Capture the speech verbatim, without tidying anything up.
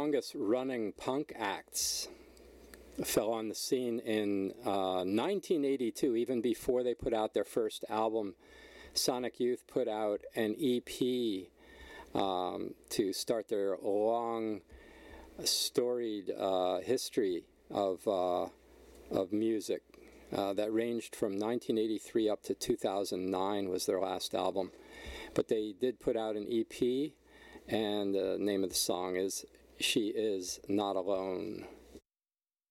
longest running punk acts fell on the scene in uh, nineteen eighty-two, even before they put out their first album. Sonic Youth put out an E P um, to start their long, storied uh, history of uh, of music uh, that ranged from nineteen eighty-three up to two thousand nine was their last album. But they did put out an E P, and the name of the song is She Is Not Alone.